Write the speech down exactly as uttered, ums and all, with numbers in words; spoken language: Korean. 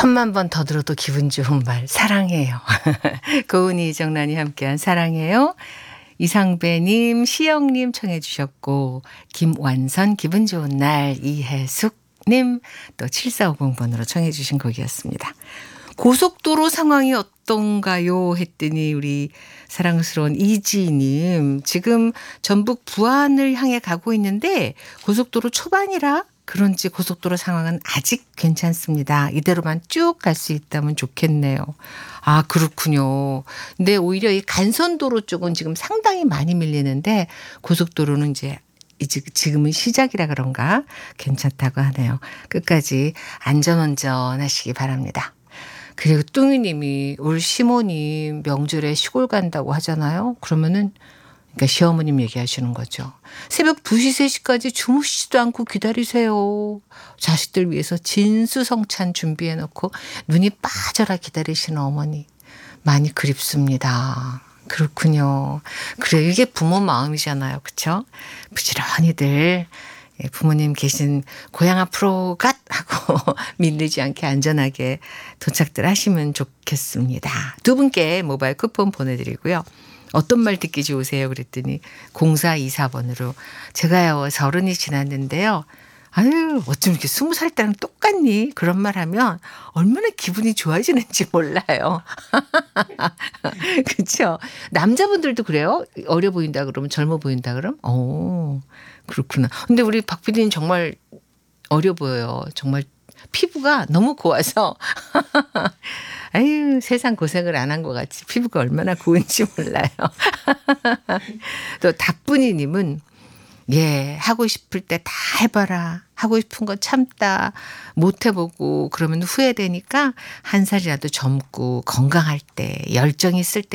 천만 번 더 들어도 기분 좋은 말 사랑해요. 고은이 이정란이 함께한 사랑해요. 이상배님, 시영님 청해 주셨고 김완선 기분 좋은 날 이혜숙님 또 칠사오공 번으로 청해 주신 곡이었습니다. 고속도로 상황이 어떤가요? 했더니 우리 사랑스러운 이지님 지금 전북 부안을 향해 가고 있는데 고속도로 초반이라 그런지 고속도로 상황은 아직 괜찮습니다. 이대로만 쭉 갈 수 있다면 좋겠네요. 아 그렇군요. 근데 오히려 이 간선도로 쪽은 지금 상당히 많이 밀리는데 고속도로는 이제 이제 지금은 시작이라 그런가 괜찮다고 하네요. 끝까지 안전운전 하시기 바랍니다. 그리고 뚱이님이 올 시모님 명절에 시골 간다고 하잖아요. 그러면은 그러니까 시어머님 얘기하시는 거죠. 새벽 두 시 세 시까지 주무시지도 않고 기다리세요. 자식들 위해서 진수성찬 준비해놓고 눈이 빠져라 기다리시는 어머니. 많이 그립습니다. 그렇군요. 그래 이게 부모 마음이잖아요. 그렇죠? 부지런히들 부모님 계신 고향 앞으로 갓 하고 밀리지 않게 안전하게 도착들 하시면 좋겠습니다. 두 분께 모바일 쿠폰 보내드리고요. 어떤 말 듣기 좋으세요? 그랬더니 공사이사 번으로 제가요 서른이 지났는데요. 아유 어쩜 이렇게 스무 살 때랑 똑같니? 그런 말 하면 얼마나 기분이 좋아지는지 몰라요. 그렇죠? 남자분들도 그래요? 어려 보인다 그러면 젊어 보인다 그러면? 오 그렇구나. 근데 우리 박 피디는 정말 어려 보여요. 정말 피부가 너무 고와서 아유 세상 고생을 안 한 것 같이 피부가 얼마나 고운지 몰라요. 또 다뿐이님은 예 하고 싶을 때 다 해봐라. 하고 싶은 거 참다 못 해보고 그러면 후회되니까 한 살이라도 젊고 건강할 때 열정이 있을 때